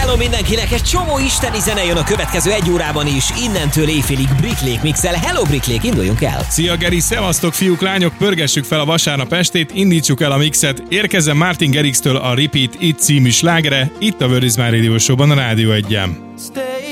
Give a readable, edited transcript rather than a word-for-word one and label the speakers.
Speaker 1: Hello mindenkinek, egy csomó isteni zene jön a következő egy órában is, innentől éjfélig Bricklék mixel. Hello Bricklék, induljunk el!
Speaker 2: Szia Geri, szevasztok fiúk, lányok, pörgessük fel a vasárnap estét, indítsuk el a mixet, érkezzen Martin Garrix-től a Repeat It című slágere, itt a Word is My Radio Show-ban a Rádió 1-en.